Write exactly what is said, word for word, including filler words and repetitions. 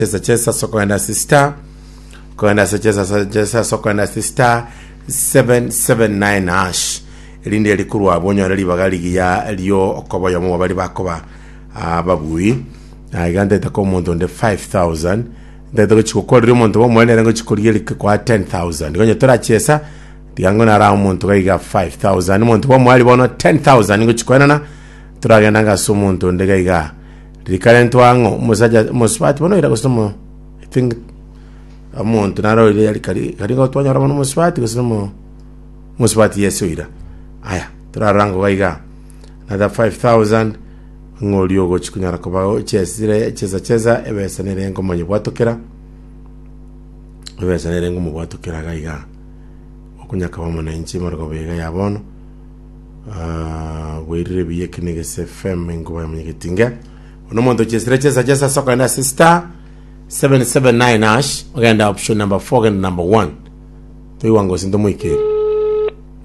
cheza cheza soko enda star kwenda cheza cheza soko enda star seven seven nine hash elinde likurwa bonyo rali bagali ya lyo okoboyo mu bali bakoba ababui aganda tako muntu nde five thousand ndetse chikokorera umuntu bo mwene ngo chikoriye kwa ten thousand ngonya tora chesa diango na ra umuntu gaiga five thousand umuntu bo mwali bono ten thousand ngo chikwenana turagenda nga sumuntu nde gaiga recurrent wango musaja muswati bono ira kusomo I think umuntu naro ile yali kari kari ngo twanya bono muswati kusomo muswati yeso ira aya turarango gaiga another five thousand ngolio go chikunyara ko chesire cheza cheza ebesa nerengo monye bwatokera ebesa nerengo mu bwatokera gaiga okunyaka bamona inchi margo bega yabono ah wirire biye kinege F M ngo bamye gitinga ono mondo chesire cheza cheza soko na sister seven seven nine hash ogenda option number four and number one to iwango sindo muikeri